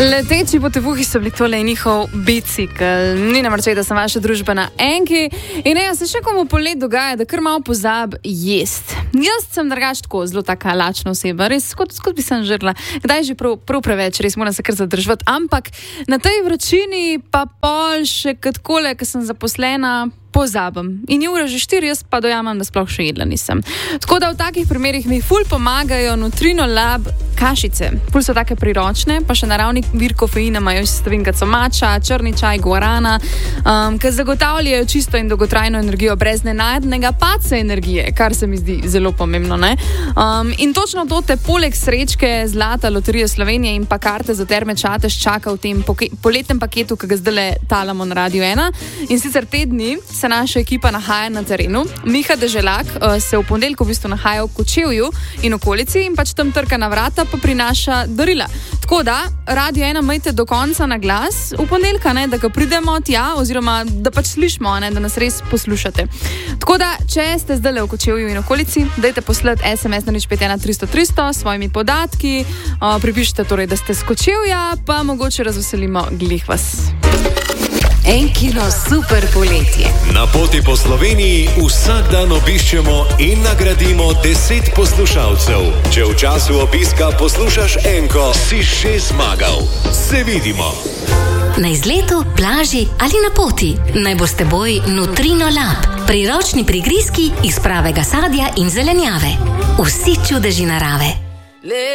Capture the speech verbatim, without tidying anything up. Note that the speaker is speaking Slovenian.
Leteči potepuhi so bili tole njihov bicikl. Ni namreč, da sem vaša družbena enki. In ne, se še komu polet dogaja, da kar malo pozab jest. Jaz sem drugač tako zelo taka lačna oseba. Res, skot, skot bi sem žrla. Kdaj že prav, prav preveč, res moram se kar zadržati. Ampak na tej vročini pa pol še katkole, ko sem zaposlena, pozabim. In je ura že štiri, jaz pa dojamem, da sploh še jedla nisem. Tako da v takih primerih mi ful pomagajo Nutrino Lab kašice. Ful so take priročne, pa še naravni vir kofeina imajo sestavine comača, črni čaj, guarana, um, ki zagotavljajo čisto in dolgotrajno energijo brez nenadnega padca energije, kar se mi zdi zelo pomembno, ne? Um, in točno to te poleg srečke Zlata Loterije Slovenije in pa karte za Terme Čatež čaka v tem poke- poletnem paketu, ki ga zdajle talamo na Radio ena. In sicer te dni se naša ekipa nahaja na terenu. Miha Deželak uh, se v ponedeljku v bistvu nahaja v Kočevju in okolici in pač tam trka na vrata, pa prinaša darila. Tako da, Radio ena imejte do konca na glas v ponedeljka, ne, da ga pridemo tja, oziroma da pač slišimo, ne, da nas res poslušate. Tako da, če ste zdajle v Kočevju in okolici, dajte poslati es em es na nič pet ena tristo tristo s svojimi podatki, uh, pripišite torej, da ste z Kočevja, pa mogoče razveselimo glih vas. Enkino super poletje. Na poti po Sloveniji vsak dan obiščemo in nagradimo deset poslušalcev. Če v času obiska poslušaš Enko, si še zmagal. Se vidimo. Na izletu, plaži ali na poti. Naj bo s teboj Nutrino Lab. Priročni prigrizki iz pravega sadja in zelenjave. Vsi čudeži narave.